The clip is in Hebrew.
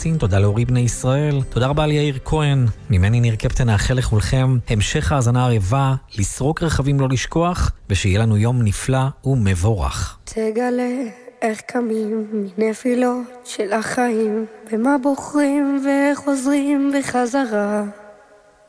אוסטין, תודה לאורי בני ישראל, תודה רבה ליאיר כהן, ממני ניר קפטן, האחל לכולכם המשך האזנה ערבה, לסרוק רכבים לא לשכוח, ושיהיה לנו יום נפלא ומבורך. תגלה איך קמים מנפילות של החיים, במה בוחרים וחוזרים בחזרה.